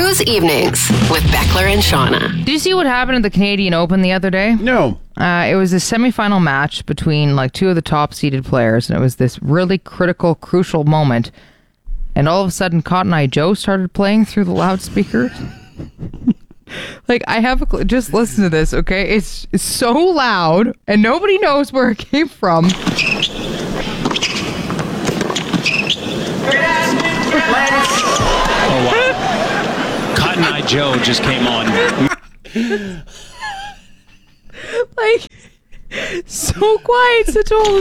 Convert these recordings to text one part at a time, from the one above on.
Cruise Evenings with Beckler and Shauna. Did you see what happened at the Canadian Open the other day? No. It was a semifinal match between like two of the top seeded players, and it was this really critical, crucial moment. And all of a sudden, Cotton Eye Joe started playing through the loudspeakers. Like, I have just listen to this, okay? It's so loud, and nobody knows where it came from. Oh, wow. Cotton Eye Joe just came on. Like, so quiet, so told.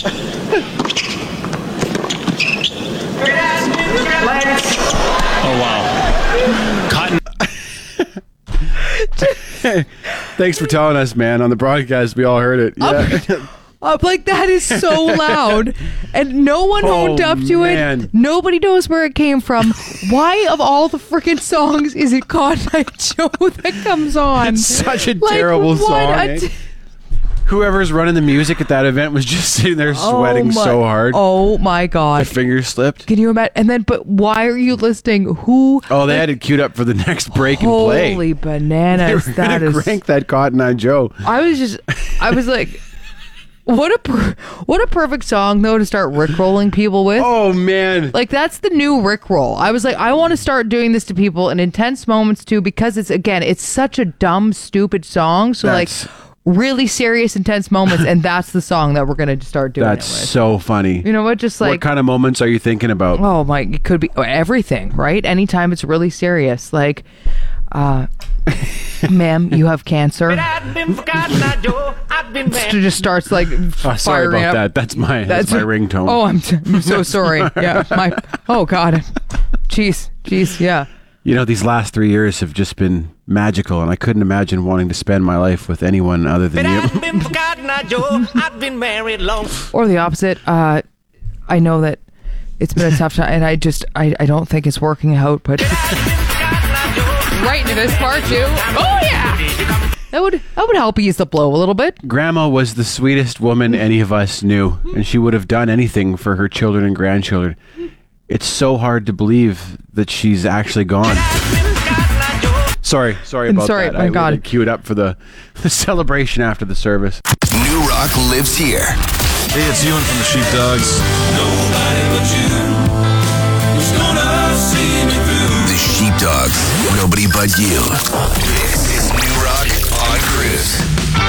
Oh, wow. Cotton. Thanks for telling us, man. On the broadcast, we all heard it. Yeah. Like, that is so loud, and no one owned up to it. Nobody knows where it came from. Why, of all the freaking songs, is it Cotton Eye Joe that comes on? It's such a terrible song. Whoever's running the music at that event was just sitting there sweating so hard. Oh my God. Their fingers slipped. Can you imagine? And then, but why are you listening? Who? Oh, they had it queued up for the next break and play. Holy bananas. They were crank that Cotton Eye Joe. I was like, what a perfect song though to start rickrolling people with. Oh man. Like, that's the new rickroll. I was like, I want to start doing this to people in intense moments too, because it's such a dumb, stupid song. So like really serious, intense moments, and that's the song that we're going to start doing. That's so funny. You know what? Just like, what kind of moments are you thinking about? Oh my, it could be everything, right? Anytime it's really serious, like, ma'am, you have cancer. It just starts like sorry about up. that. That's my ringtone. Oh, I'm so sorry. Yeah, oh God, jeez, yeah. You know, these last 3 years have just been magical, and I couldn't imagine wanting to spend my life with anyone other than you. Or the opposite. I know that it's been a tough time, and I don't think it's working out, but right into this part too. Oh yeah, that would help ease the blow a little bit. Grandma was the sweetest woman any of us knew, and she would have done anything for her children and grandchildren. It's so hard to believe that she's actually gone. Sorry about that. My God. I queued up for the celebration after the service. New Rock lives here. Hey, it's Ewan from the Sheepdogs. Nobody but you is gonna see me through. The Sheepdogs. Nobody but you. This is New Rock on Cruise.